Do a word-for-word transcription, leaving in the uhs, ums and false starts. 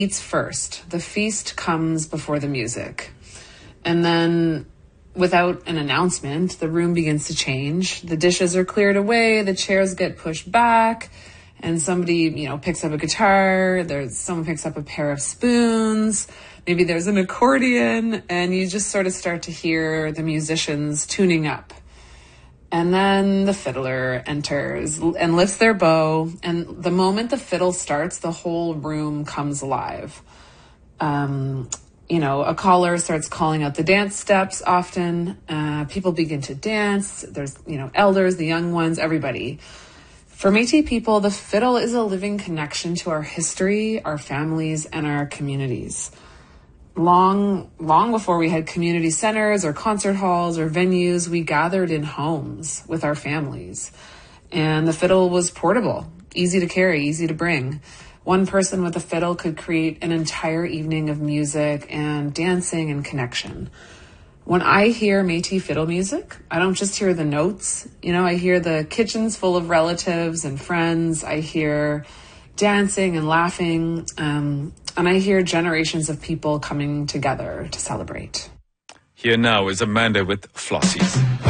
eats first. The feast comes before the music. And then, without an announcement, the room begins to change. The dishes are cleared away, the chairs get pushed back, and somebody, you know, picks up a guitar, there's someone picks up a pair of spoons, maybe there's an accordion, and you just sort of start to hear the musicians tuning up. And then the fiddler enters and lifts their bow, and the moment the fiddle starts, the whole room comes alive. Um, you know, a caller starts calling out the dance steps often. Uh, people begin to dance. There's, you know, elders, the young ones, everybody. For Métis people, the fiddle is a living connection to our history, our families, and our communities. Long, long before we had community centers or concert halls or venues, we gathered in homes with our families. And the fiddle was portable, easy to carry, easy to bring. One person with a fiddle could create an entire evening of music and dancing and connection. When I hear Métis fiddle music, I don't just hear the notes. You know, I hear the kitchens full of relatives and friends. I hear dancing and laughing. Um, and I hear generations of people coming together to celebrate. Here now is Amanda with Flossies.